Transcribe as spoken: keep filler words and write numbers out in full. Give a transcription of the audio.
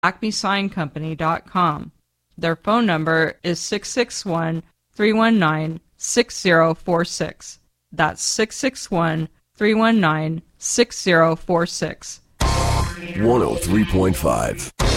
acme sign company dot com. Their phone number is six six one, three one nine, six zero four six. That's six six one, three one nine, six zero four six. one oh three point five